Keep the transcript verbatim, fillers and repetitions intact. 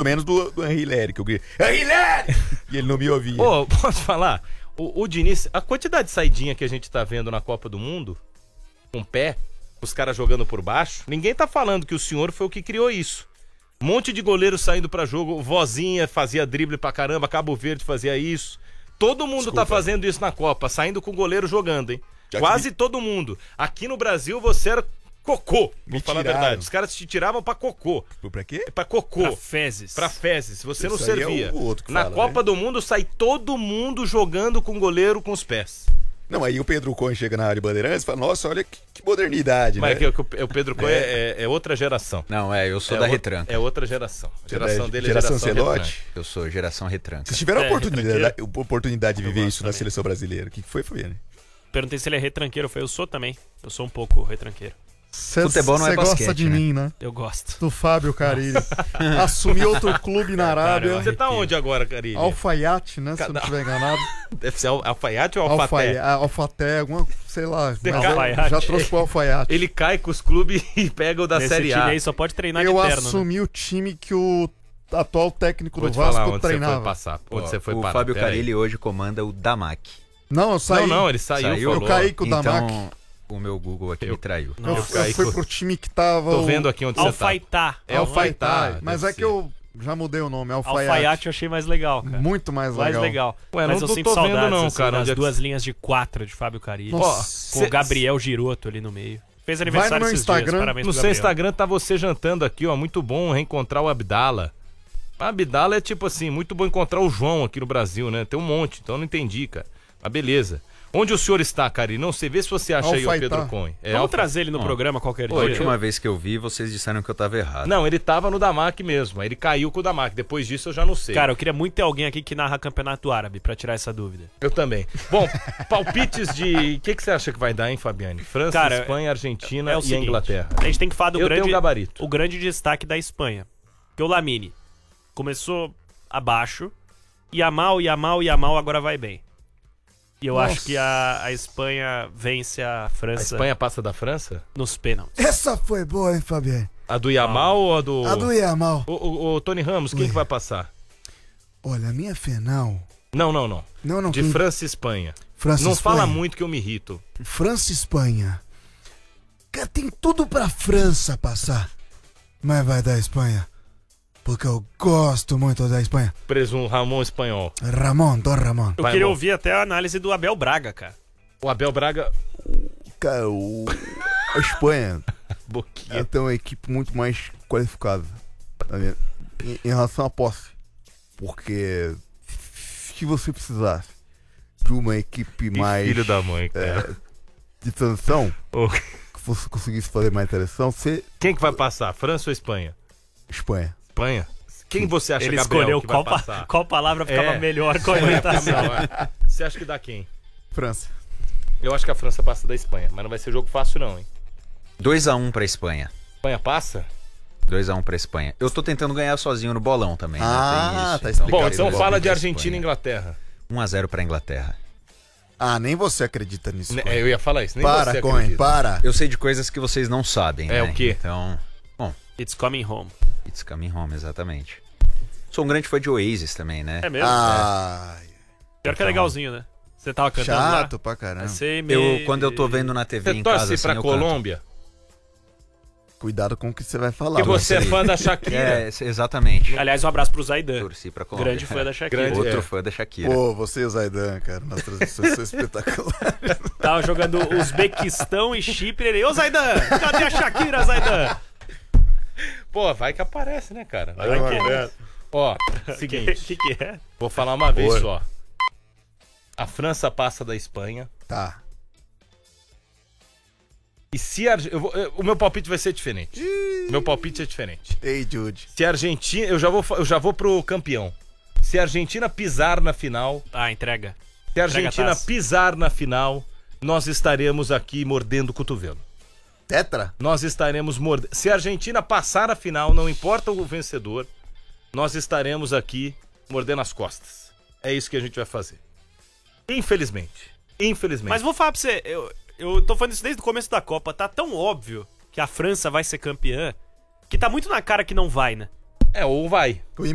menos do, do Henri Léry, que eu gritei, Henri Léry! E ele não me ouvia. Pô, posso falar? O, o Diniz, a quantidade de saidinha que a gente tá vendo na Copa do Mundo, com o pé, os caras jogando por baixo, ninguém tá falando que o senhor foi o que criou isso. Um monte de goleiro saindo pra jogo, Vozinha fazia drible pra caramba, Cabo Verde fazia isso. Todo mundo Desculpa. tá fazendo isso na Copa, saindo com o goleiro jogando, hein? Já Quase que... todo mundo. Aqui no Brasil você era cocô, vou falar a verdade. Os caras te tiravam pra cocô. Pra quê? Pra cocô. Pra fezes. Pra fezes, você Isso não servia. É o outro que na fala, Copa né? do Mundo sai todo mundo jogando com o goleiro com os pés. Não, aí o Pedro Cunha chega na área de Bandeirantes e fala, nossa, olha que, que modernidade, Mas né? é que o, o Pedro Cunha é. É, é outra geração. Não, é, eu sou é da o, retranca. É outra geração. A geração é, dele geração é geração Celote. Eu sou geração retranca. Vocês tiveram a É, oportunidade, a oportunidade de Eu viver gosto isso na também. seleção brasileira. O que foi, Fabiane? Perguntei se ele é retranqueiro. Eu falei, eu sou também. Eu sou um pouco retranqueiro. Cê, Futebol não é Você gosta basquete, de né? mim, né? Eu gosto. Do Fábio Carilli. Assumi outro clube na Arábia. Cara, Você tá onde agora, Carilho? Alfaiate, né? Se eu não estiver enganado. Deve ser alfaiate ou alfaté? Alfaia- Alfaté, alguma, sei lá. Mas eu Alfaiate. já trouxe pro alfaiate. Ele cai com os clubes e pega o da Nesse Série time A. aí só pode treinar Eu de terno, né? assumi o time que o atual técnico Vou do te falar Vasco onde você foi treinava. passar. Onde Ó, você foi o parar. Fábio Pera aí. Carilli hoje comanda o Damac. Não, eu saí. Não, não, ele saiu, Saiu? falou. Eu caí com o Então, Damac. o meu Google aqui Eu- me traiu. Eu, Não, eu eu caí fui com- pro time que tava. Tô o- vendo aqui onde você tá. Alfaitar. É Alfaitar. Mas deve é que ser. eu já mudei o nome, Alfaiate. Alfaiate eu achei mais legal, cara. Muito mais Mais legal. legal. Ué, Mas não eu tô- sinto tô vendo saudades, não, assim, cara, das onde é que- duas linhas de quatro de Fábio Carilli. Nossa. Com o Cê- Gabriel Giroto ali no meio. Fez Vai aniversário no meu esses Instagram. dias. Parabéns No pro seu Gabriel. Instagram tá você jantando aqui, ó. Muito bom reencontrar o Abdala. A Abdala é tipo assim, muito bom encontrar o João aqui no Brasil, né? Tem um monte, então eu não entendi, cara. Mas beleza. Onde o senhor está, Carilli? Não sei, vê se você acha aí o Alfaitar. Pedro Cunha. É Vamos Alfa- trazer ele no Ó, programa qualquer A dia. última vez que eu vi, vocês disseram que eu tava errado. Não, ele tava no Damac mesmo. Aí ele caiu com o Damac. Depois disso eu já não sei. Cara, eu queria muito ter alguém aqui que narra campeonato árabe pra tirar essa dúvida. Eu também. Bom, palpites de... O que, que você acha que vai dar, hein, Fabiane? França, Cara, Espanha, Argentina É o e seguinte, Inglaterra. a gente tem que falar do Eu grande, tenho gabarito. o grande destaque da Espanha. Porque o Lamine começou abaixo, ia mal, ia mal, ia mal, agora vai bem. E eu Nossa. acho que a, a Espanha vence a A França Espanha passa da França? nos pênaltis. Essa foi boa, hein, Fabiano? A do Yamal ou a do... A do Yamal. O, o, o Tony Ramos, quem Ui. que vai passar? Olha, a minha final. Não, não, não. Não, não. De quem- França e Espanha. França Não Espanha. fala muito que eu me irrito. França e Espanha. Cara, tem tudo pra França passar. Mas vai dar Espanha. Porque eu gosto muito da Espanha. Presunto Ramon espanhol. Ramon, Dom Ramon. Eu Vai, queria bom. ouvir até a análise do Abel Braga, cara. O Abel Braga... Cara, o... a Espanha Boquinha. tem uma equipe muito mais qualificada, tá vendo? em, em relação à posse. Porque se você precisasse de uma equipe Que mais filho da mãe, cara. é, de transição, Ô, que você conseguisse fazer mais interessante, você... Quem que vai passar? França ou Espanha? Espanha. Espanha? Quem você acha, Ele Gabriel, escolheu que qual, vai pa- passar? qual palavra ficava É. melhor com a Espanha fica orientação. melhor. Você acha que dá quem? França. Eu acho que a França passa da Espanha, mas não vai ser jogo fácil não, hein? dois a um pra Espanha. Espanha passa? dois a um pra Espanha. Eu tô tentando ganhar sozinho no bolão também. né? Ah, Tem isso. tá explicado. Bom, Cara, então igual fala de pra Argentina e Espanha. Inglaterra. um a zero pra Inglaterra. Ah, nem você acredita nisso. Ne- Coen. é, Eu ia falar isso, nem Para, você Coen, acredita. para. Eu sei de coisas que vocês não sabem, É, né? o quê? Então, It's coming home. it's coming home, exatamente. Sou um grande fã de Oasis também, né? É mesmo? Ai, Pior que é legalzinho, né? Você tava cantando chato lá. pra caramba. Vai ser meio... Eu, quando eu tô vendo na T V Você em casa, torce assim, pra eu Colômbia? Cuidado com o que você vai falar. Porque você é Marcelo. fã da canto. Shakira. É, exatamente. Aliás, um abraço pro Zaidan. Torci pra Colômbia. Grande fã da Shakira. Grande. Outro é. fã da Shakira. Pô, você e o Zaidan, cara, nas transmissões são espetaculares. Tava jogando Uzbequistão e Chipre. Ele, ô Zaidan, cadê a Shakira, Zaidan? Pô, vai que aparece, né, cara? Vai Vai que... que é. Ó, O seguinte, que, que é? vou falar uma vez Oi. só. A França passa da Espanha. Tá. E se a... Arge- eu vou- eu- o meu palpite vai ser diferente. Meu palpite é diferente. Ei, Jude. Se a Argentina... Eu já vou, fa- eu já vou pro campeão. Se a Argentina pisar na final... Ah, entrega. Se a Entrega a Argentina taça. pisar na final, nós estaremos aqui mordendo o cotovelo. Tetra? Nós estaremos mordendo... Se a Argentina passar a final, não importa o vencedor, nós estaremos aqui mordendo as costas. É isso que a gente vai fazer. Infelizmente. Infelizmente. Mas vou falar pra você, eu, eu tô falando isso desde o começo da Copa. Tá tão óbvio que a França vai ser campeã que tá muito na cara que não vai, né? É, ou vai.